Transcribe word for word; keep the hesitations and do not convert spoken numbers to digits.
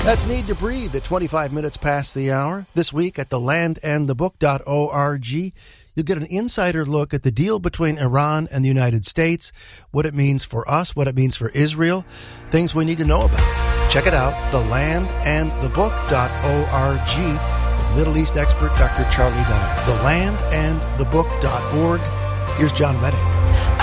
That's Need to Breathe at twenty-five minutes past the hour. This week at the land and the book dot org, you'll get an insider look at the deal between Iran and the United States, what it means for us, what it means for Israel, things we need to know about. Check it out, the land and the book dot org, with Middle East expert Doctor Charlie Dyer. the land and the book dot org. Here's John Reddick.